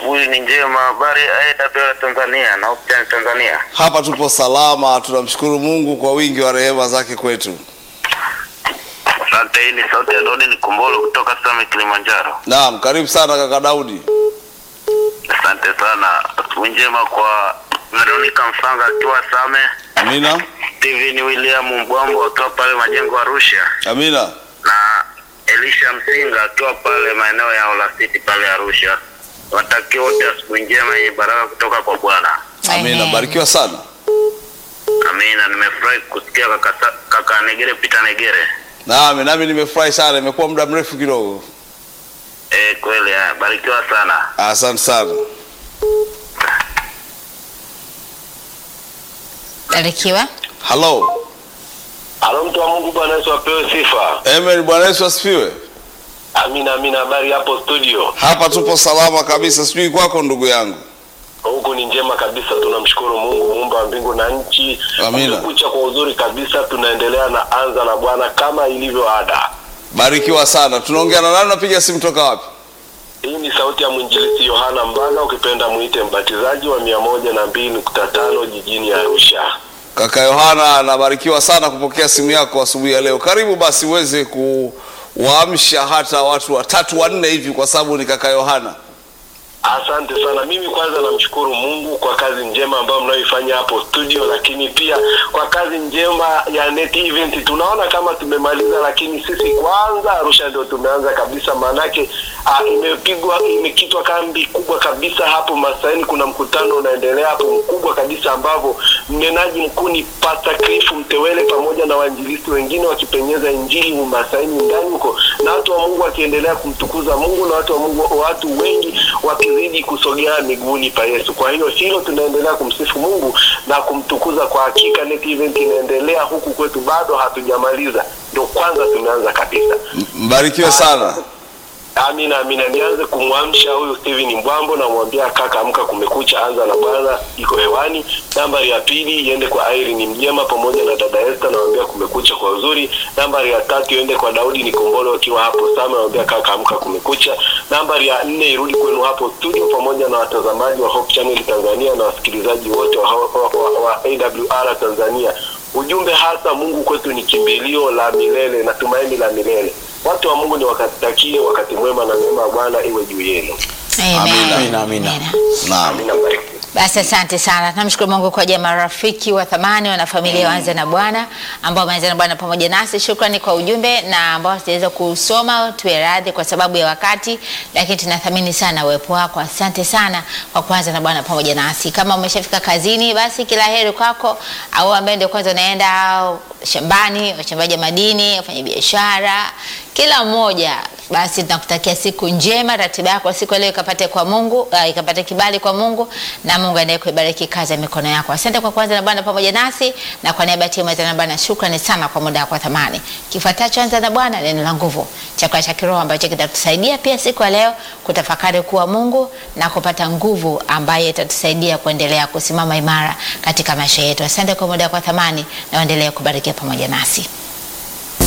asubuhi ni njema. Habari AWR Tanzania na Ocean Tanzania. Hapa tupo salama, tunamshukuru Mungu kwa wingi wa rehema zake kwetu. Asante. Hii ni sauti ya Daudi Nikumbolo kutoka Same, Kilimanjaro. Naam, karibu sana kaka Daudi. Asante sana. Asubuhi njema kwa Veronica Mfanga akiwa Same. Amina. Steven William Mbwambo akiwa pale Majengo Arusha. Amina. Na Elisha Msinga akiwa pale maeneo ya Ola City pale Arusha. Watakie wote asubuhi njema yenye baraka kutoka kwa Bwana. Amina, barikiwa sana. Amina, nimefurahi kusikia kaka Negere Peter Negere. Nami nimefurahi sana, imekuwa muda mrefu kidogo. Kweli, barikiwa sana. Asante sana. Barikiwa. Hello. Halo mtu wa Mungu, Bwana Yesu apewe sifa. Amen, Bwana Yesu asifiwe. Amina, habari hapo studio? Hapa tupo salama kabisa, sijui kwako ndugu yangu. Huku ni njema kabisa, tunamshukuru Mungu muumba wa mbingu na nchi. Amina. Kucha kwa uzuri kabisa, tunaendelea na anza na Bwana kama ilivyo ada. Barikiwa sana. Tunaongea na nani, unapiga simu toka wapi? Hii ni sauti ya mwinjilisti Yohana Mbaga, ukipenda muite mbatizaji wa 102.5 jijini Arusha. Kaka Yohana, anabarikiwa sana kupokea simu yako asubuhi ya leo. Karibu basi uweze kuwaamsha hata watu 3 4 hivi kwa sababu ni kaka Yohana. Asante sana. Mimi kwanza namshukuru Mungu kwa kazi njema ambayo mnayoifanya hapo studio, lakini pia kwa kazi njema ya Net Event. Tunaona kama tumemaliza, lakini sisi kwanza Arusha ndio tumeanza kabisa, manake imekitwa kambi kubwa kabisa hapo Masaini. Kuna mkutano unaendelea hapo mkubwa kabisa ambapo mnenaji mkuu ni Pastor Cliff Mtewele pamoja na wainjilisti wengine wakipenyeza injili Masaini ndani huko, na watu wa Mungu wakiendelea kumtukuza Mungu, na watu wa Mungu, watu wengi wakizidi kusogea miguuni pa Yesu. Kwa hiyo hilo tunaendelea kumsifu Mungu na kumtukuza. Kwa hakika Net Event inaendelea huku kwetu, bado hatujamaliza, ndio kwanza tumeanza kabisa. Mbarikiwe sana. Amina. Nianze kumwamsha huyu Steven Mbwambo na mwambia kaka, amka, kumekucha, anza na Bwana iko hewani. Nambari ya 2 iende kwa Irene Mjema pamoja na dada Esther, na mwambia kumekucha kwa uzuri. Nambari ya 3 iende kwa Daudi Nikombolo akiwa hapo Same, na mwambia kaka, amka, kumekucha. Nambari ya 4 irudi kwenu hapo studio pamoja na watazamaji wa Hope Channel Tanzania na wasikilizaji wote wa AWR Tanzania. Ujumbe hasa, Mungu kwetu ni kimbilio la milele na tumaini la milele. Watu wa Mungu ni wakatakie wakati mwema na neema ya Bwana iwe juu yenu. Amina. Naam. Basi asante sana. Tunamshukuru Mungu kwa jamaa rafiki wa thamani, wana familia waanze na Bwana ambao waanze na Bwana pamoja nasi. Shukrani kwa ujumbe na ambao sitaweza kusoma, tuwe radhi kwa sababu ya wakati, lakini tunathamini sana uwepo wako. Asante sana kwa kuanza na Bwana pamoja nasi. Kama umeshafika kazini, basi kila heri kwako, au ambaye ndio kwanza unaenda shambani, wachimbaji madini, wafanya biashara, kila mmoja, basi tunakutakia siku njema. Ratiba yako siku leo ikapate kwa Mungu, ikapate kibali kwa Mungu, na Mungu ndiye kuibariki kazi ya mikono yako. Asante kwa kuanza na Bwana pamoja nasi, na kwa niaba ya timu ya Bwana shukrani sana kwa muda wako thamani. Kifuatacho anza na Bwana, neno la nguvu, chakula cha kiroho ambacho kitatusaidia pia siku ya leo kutafakari kuwa Mungu na kupata nguvu ambayo itatusaidia kuendelea kusimama imara katika maisha yetu. Asante kwa muda wako thamani, na endelee kubariki pamoja nasi.